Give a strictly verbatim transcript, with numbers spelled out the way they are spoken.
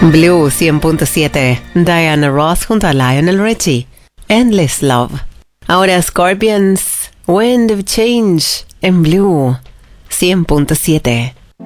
Blue cien punto siete. Diana Ross junto a Lionel Richie. Endless Love. Ahora Scorpions. Wind of Change. En Blue cien punto siete.